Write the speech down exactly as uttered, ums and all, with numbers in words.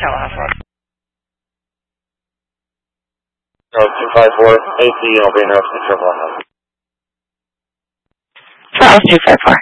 Telehouse one. No, two five four, A C, I'll be in Austin, Triple House. Charles two five four.